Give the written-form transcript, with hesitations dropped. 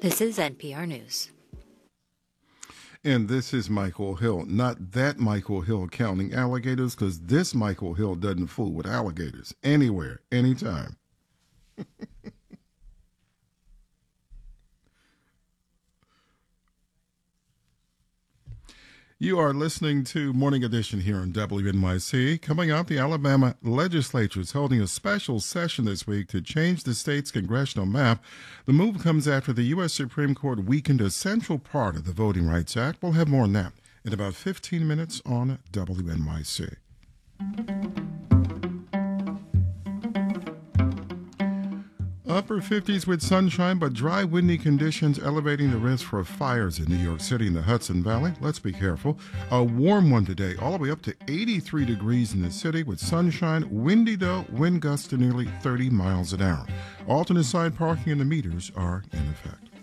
This is NPR News. And this is Michael Hill. Not that Michael Hill counting alligators, because this Michael Hill doesn't fool with alligators anywhere, anytime. You are listening to Morning Edition here on WNYC. Coming up, the Alabama legislature is holding a special session this week to change the state's congressional map. The move comes after the U.S. Supreme Court weakened a central part of the Voting Rights Act. We'll have more on that in about 15 minutes on WNYC. Upper 50s with sunshine, but dry, windy conditions elevating the risk for fires in New York City and the Hudson Valley. Let's be careful. A warm one today, all the way up to 83 degrees in the city with sunshine. Windy, though, wind gusts to nearly 30 miles an hour. Alternate side parking and the meters are in effect.